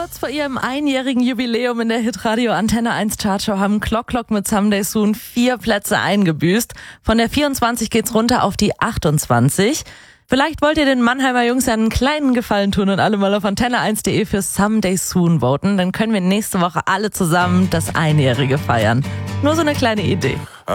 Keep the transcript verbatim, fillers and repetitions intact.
Kurz vor ihrem einjährigen Jubiläum in der Hitradio Antenne eins Chartshow haben Clock Clock mit Someday Soon vier Plätze eingebüßt. Von der vierundzwanzig geht's runter auf die achtundzwanzig. Vielleicht wollt ihr den Mannheimer Jungs einen kleinen Gefallen tun und alle mal auf antenne eins punkt de für Someday Soon voten. Dann können wir nächste Woche alle zusammen das Einjährige feiern. Nur so eine kleine Idee.